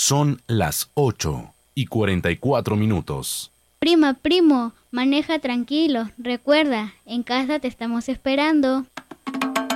Son las 8:44. Primo, maneja tranquilo. Recuerda, en casa te estamos esperando.